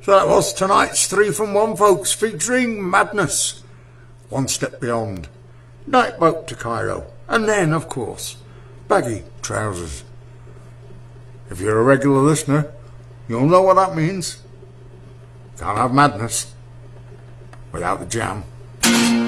So that was tonight's 3 from 1, folks, featuring Madness, One Step Beyond, Night Boat to Cairo, and then, of course, Baggy Trousers. If you're a regular listener, you'll know what that means. Can't have Madness without the jam.